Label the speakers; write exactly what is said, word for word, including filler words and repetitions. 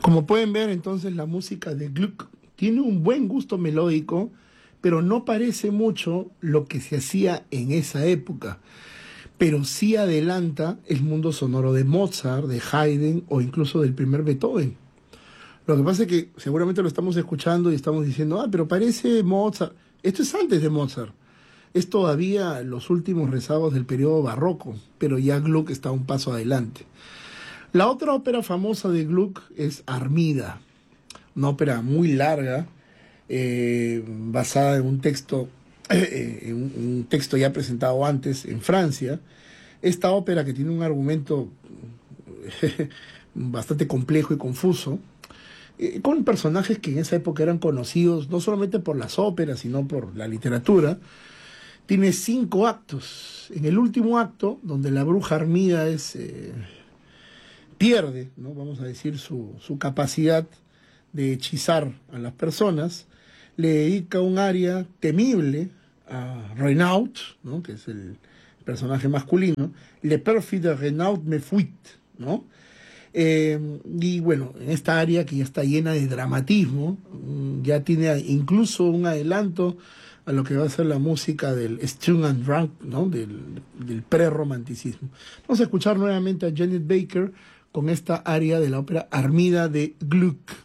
Speaker 1: Como pueden ver, entonces, la música de Gluck tiene un buen gusto melódico, pero no parece mucho lo que se hacía en esa época, pero sí adelanta el mundo sonoro de Mozart, de Haydn o incluso del primer Beethoven. Lo que pasa es que seguramente lo estamos escuchando y estamos diciendo, ah, pero parece Mozart. Esto es antes de Mozart. Es todavía los últimos rezagos del periodo barroco, pero ya Gluck está un paso adelante. La otra ópera famosa de Gluck es Armida, una ópera muy larga, eh, basada en un texto, eh, en un, un texto ya presentado antes en Francia. Esta ópera, que tiene un argumento bastante complejo y confuso, eh, con personajes que en esa época eran conocidos no solamente por las óperas, sino por la literatura. Tiene cinco actos. En el último acto, donde la bruja Armida es, eh, pierde, ¿no?, vamos a decir, su, su capacidad de hechizar a las personas, le dedica un aria temible a Renaud, ¿no?, que es el personaje masculino, Le perfide Renaud me fuit, ¿no? Eh, y bueno, en esta área, que ya está llena de dramatismo, ya tiene incluso un adelanto a lo que va a ser la música del Strung and Drunk, ¿no?, del, del prerromanticismo. Vamos a escuchar nuevamente a Janet Baker con esta área de la ópera Armida de Gluck.